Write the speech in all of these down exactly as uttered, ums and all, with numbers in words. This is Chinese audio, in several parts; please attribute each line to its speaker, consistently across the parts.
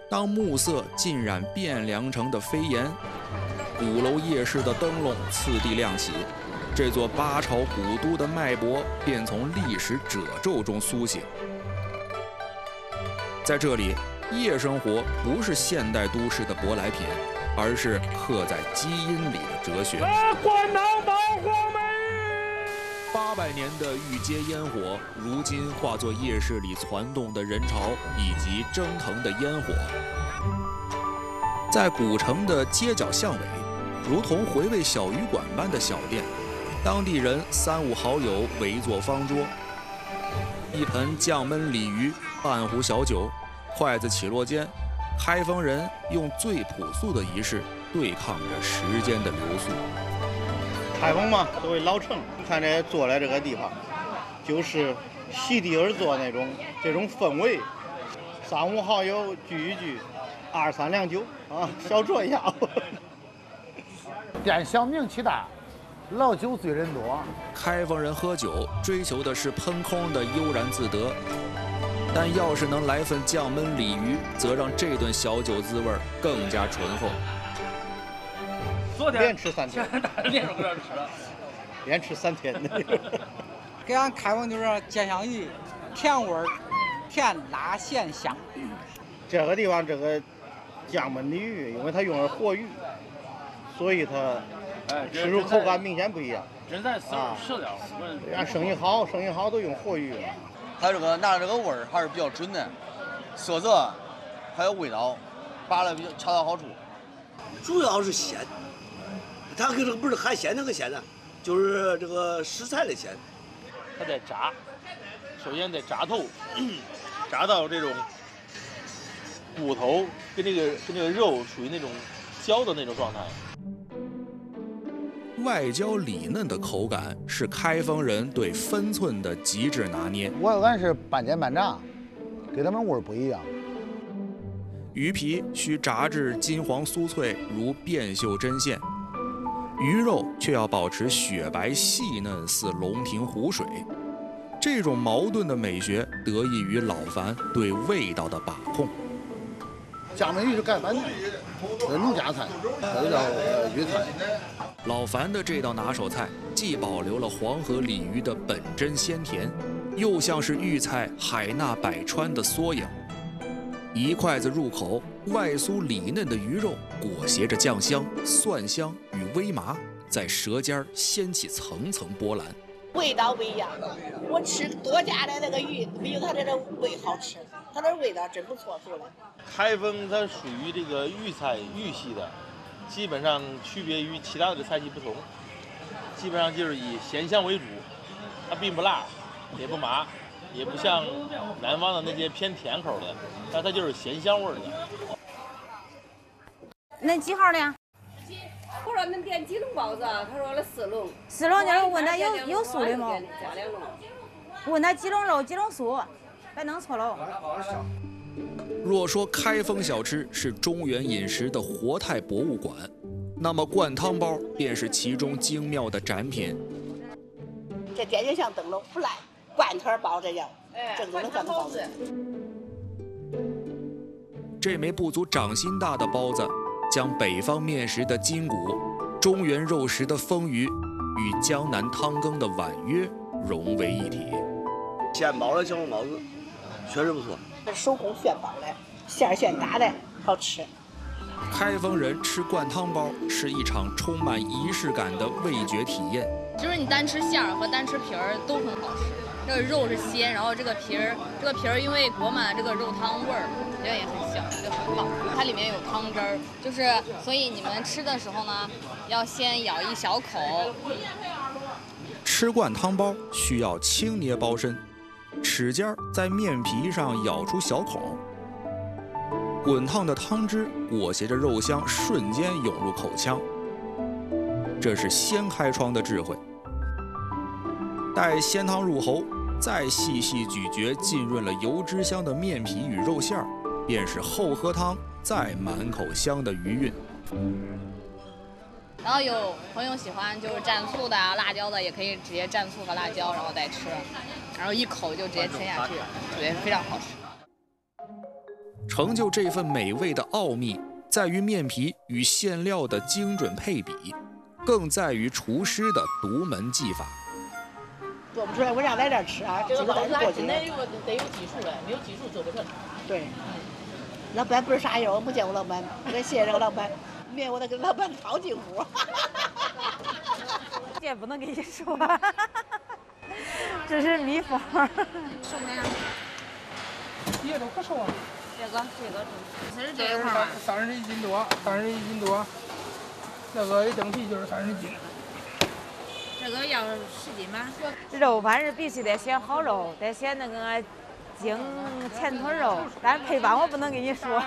Speaker 1: 当暮色浸染汴梁城的飞檐，鼓楼夜市的灯笼次第亮起，这座八朝古都的脉搏便从历史褶皱中苏醒。在这里，夜生活不是现代都市的舶来品，而是刻在基因里的哲学。
Speaker 2: 灌汤包黄梅。
Speaker 1: 八百年的御街烟火，如今化作夜市里攒动的人潮以及蒸腾的烟火。在古城的街角巷尾，如同回味小旅馆般的小店，当地人三五好友围坐方桌，一盆酱焖鲤鱼，半壶小酒，筷子起落间，开封人用最朴素的仪式对抗着时间的流速。
Speaker 3: 开封嘛，作为老城，你看这坐在这个地方，就是席地而坐那种这种氛围。三五好友聚一聚，二三两酒啊，小酌一下。
Speaker 4: 店小名气大，老酒醉人多。
Speaker 1: 开封人喝酒追求的是喷空的悠然自得，但要是能来份酱焖鲤鱼，则让这顿小酒滋味更加醇厚。
Speaker 3: 昨天连吃三天，
Speaker 5: 连着搁这吃了，
Speaker 3: 连吃三天。
Speaker 6: 给俺开封就是煎香鱼，甜味儿，甜辣咸香。
Speaker 3: 这个地方这个酱焖鲤鱼，因为它用的是活鱼，所以它吃出口感明显不一样。
Speaker 5: 真在吃吃了，
Speaker 3: 俺生意好，生意好都用活鱼。
Speaker 7: 它这个拿这个味儿还是比较准的，色泽还有味道，把了比较恰到好处。
Speaker 8: 主要是鲜。它跟这个不是海鲜那个鲜呢，就是这个食材的鲜。
Speaker 5: 它在炸，首先得炸透，炸到这种骨头跟这个跟这个肉属于那种焦的那种状态。
Speaker 1: 外焦里嫩的口感是开封人对分寸的极致拿捏。
Speaker 4: 我俺是半煎半炸，跟他们味儿不一样。
Speaker 1: 鱼皮需炸至金黄酥脆，如变绣针线。鱼肉却要保持雪白细嫩，似龙庭湖水。这种矛盾的美学得益于老樊对味道的把控。
Speaker 4: 酱焖鱼是盖饭的，是农家菜，这叫粤菜。
Speaker 1: 老樊的这道拿手菜既保留了黄河鲤鱼的本真鲜甜，又像是豫菜海纳百川的缩影。一筷子入口，外酥里嫩的鱼肉裹挟着酱香、蒜香与微麻，在舌尖掀起层层波澜。
Speaker 9: 味道不一样，我吃多家的那个鱼没有它这个味好吃，它这味道真不错，做的。
Speaker 5: 开封它属于这个豫菜豫系的，基本上区别于其他的菜系不同，基本上就是以咸香为主，它并不辣，也不麻。也不像南方的那些偏甜口的，但它就是咸香味的。
Speaker 10: 恁几号的？
Speaker 11: 我说恁点几笼包子？他说了四笼。
Speaker 10: 四笼，就是问他有有素的吗？
Speaker 11: 加两笼。
Speaker 10: 问他几笼肉几笼素，别弄错了。
Speaker 1: 若说开封小吃是中原饮食的活态博物馆，那么灌汤包便是其中精妙的展品。
Speaker 9: 这点就像灯笼不赖。灌汤包这样，正宗的灌汤包子。
Speaker 1: 这枚不足掌心大的包子，将北方面食的筋骨、中原肉食的丰腴与江南汤羹的婉约融为一体。
Speaker 8: 现包的小笼包子确实不错，
Speaker 9: 这手工现包的，馅现打的，好吃。
Speaker 1: 开封人吃灌汤包是一场充满仪式感的味觉体验。
Speaker 12: 就是你单吃馅儿和单吃皮儿都很好吃。这个肉是鲜，然后这个皮儿，这个皮儿因为裹满了这个肉汤味儿，我觉得也很香，就很好。它里面有汤汁儿，就是所以你们吃的时候呢，要先咬一小口。
Speaker 1: 吃灌汤包需要轻捏包身，齿尖在面皮上咬出小孔，滚烫的汤汁裹挟着肉香，瞬间涌入口腔。这是先开窗的智慧。待鲜汤入喉，再细细咀嚼浸润了油脂香的面皮与肉馅儿，便是后喝汤，再满口香的余韵。
Speaker 12: 然后有朋友喜欢就是蘸醋的啊、辣椒的，也可以直接蘸醋和辣椒，然后再吃，然后一口就直接吃下去，觉得非常好吃。
Speaker 1: 成就这份美味的奥秘，在于面皮与馅料的精准配比，更在于厨师的独门技法。
Speaker 9: 做不出来，我让在这儿吃啊，这个包子过去
Speaker 13: 得有得有技术嘞，没有技术做不成。
Speaker 9: 对，老板不是啥人，我没见过老板，我得谢谢这个老板，免我得跟老板套近乎。
Speaker 10: 这不能跟你说，这是秘方。
Speaker 11: 什么呀？
Speaker 2: 别的可少啊。
Speaker 11: 这个这个这是
Speaker 2: 这块儿三十一斤多，三十一斤多。那个一整皮就是三十斤。
Speaker 11: 这个要十斤吧？
Speaker 10: 肉反正必须得选好肉，得选那个精前腿肉，但是配方我不能跟你说。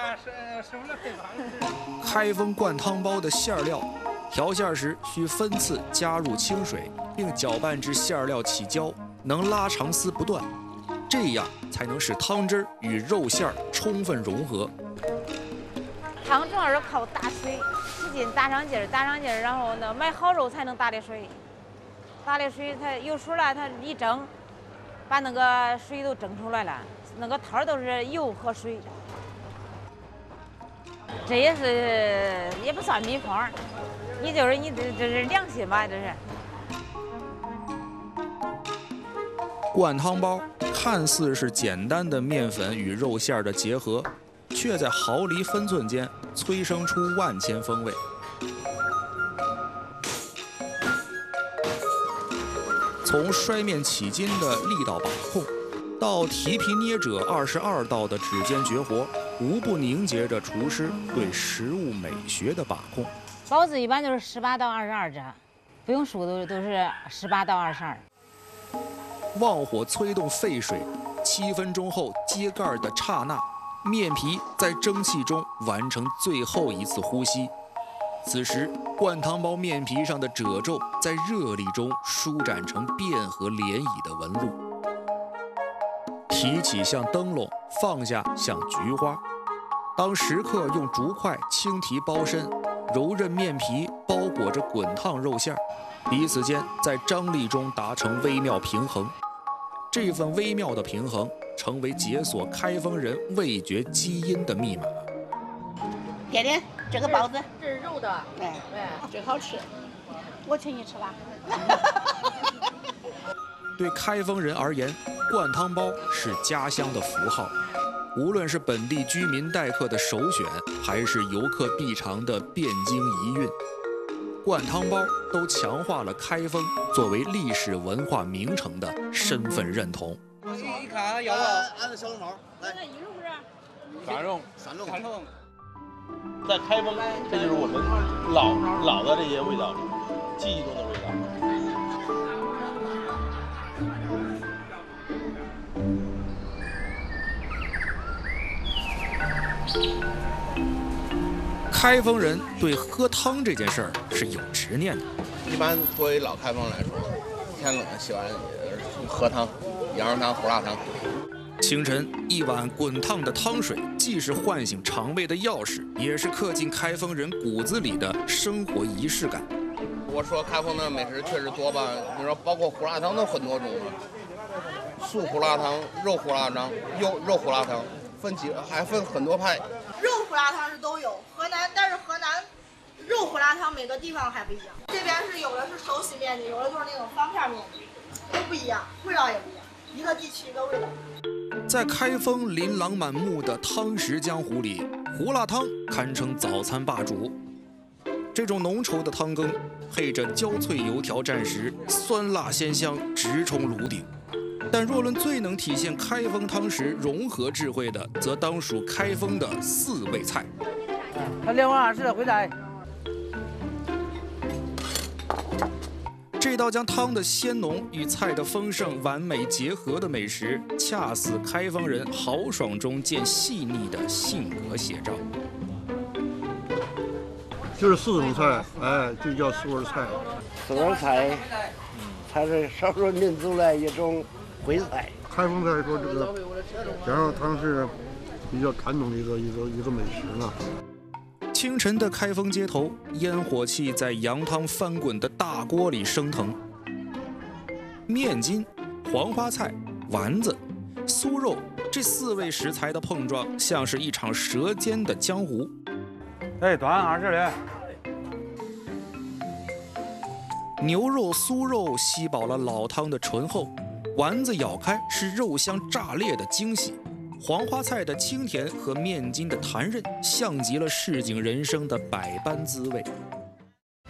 Speaker 1: 开封灌汤包的馅料，调馅时需分次加入清水，并搅拌至馅料起胶，能拉长丝不断，这样才能使汤汁与肉馅充分融合。
Speaker 10: 汤主要是靠打水，使劲打上劲儿，打上劲儿，然后呢买好肉才能打的水，打的水它有水了，它一蒸，把那个水都蒸出来了，那个汤都是油和水。这也是也不算秘方，你就是你这这是良心吧，这是。
Speaker 1: 灌汤包看似是简单的面粉与肉馅的结合，却在毫厘分寸间催生出万千风味。从摔面起筋的力道把控，到提皮捏褶二十二道的指尖绝活，无不凝结着厨师对食物美学的把控。
Speaker 10: 包子一般就是十八到二十二折，不用数都都是十八到二十二。
Speaker 1: 旺火催动沸水，七分钟后揭盖的刹那，面皮在蒸汽中完成最后一次呼吸。此时，灌汤包面皮上的褶皱在热力中舒展成变和涟漪的纹路。提起像灯笼，放下像菊花。当食客用竹筷轻提包身，柔韧面皮包裹着滚烫肉馅，彼此间在张力中达成微妙平衡。这份微妙的平衡，成为解锁开封人味觉基因的密码。
Speaker 9: 点点这个包子，
Speaker 11: 这是肉的，
Speaker 9: 哎哎，真好吃，我请你吃吧。
Speaker 1: 对开封人而言，灌汤包是家乡的符号，无论是本地居民待客的首选，还是游客必尝的汴京遗韵，灌汤包都强化了开封作为历史文化名城的身份认同。
Speaker 8: 你看要不按照小笼包来，
Speaker 11: 那一肉不是？
Speaker 5: 三肉，
Speaker 8: 三肉，
Speaker 5: 三肉。在开封，这就是我们老老的这些味道，记忆中的味道。
Speaker 1: 开封人对喝汤这件事儿是有执念的。
Speaker 14: 一般作为老开封来说，天冷喜欢喝汤，羊肉汤、胡辣汤。
Speaker 1: 清晨一碗滚烫的汤水，既是唤醒肠胃的钥匙，也是刻进开封人骨子里的生活仪式感。
Speaker 14: 我说开封的美食确实多吧，你说包括胡辣汤都很多种了，素胡辣汤、肉胡辣汤、肉肉胡辣汤，分几还分很多派。
Speaker 15: 肉胡辣汤是都有，河南但是河南肉胡辣汤每个地方还不一样，这边是有的是手洗面的，有的就是那种方片面的，都不一样，味道也不一样，一个地区一个味道。
Speaker 1: 在开封琳琅满目的汤食江湖里，胡辣汤堪称早餐霸主。这种浓稠的汤羹，配着焦脆油条蘸食，酸辣鲜香，直冲炉顶。但若论最能体现开封汤食融合智慧的，则当属开封的四味菜。
Speaker 8: 他两碗二十的回来。
Speaker 1: 这道将汤的鲜浓与菜的丰盛完美结合的美食，恰似开封人豪爽中见细腻的性格写照。
Speaker 16: 就是四种菜，哎，就叫四味菜。
Speaker 17: 四味菜，它是少数民族的一种徽菜。
Speaker 16: 开封菜说这个羊肉汤是比较传统的一个一个一个美食呢。
Speaker 1: 清晨的开封街头，烟火气在羊汤翻滚的大锅里升腾。面筋、黄花菜、丸子， 酥肉这四味食材的碰撞，像是一场舌尖的江湖。
Speaker 18: 哎，端二十的。
Speaker 1: 牛肉酥肉吸饱了老汤的醇厚，丸子咬开是肉香炸裂的惊喜，黄花菜的清甜和面筋的弹韧，像极了市井人生的百般滋味。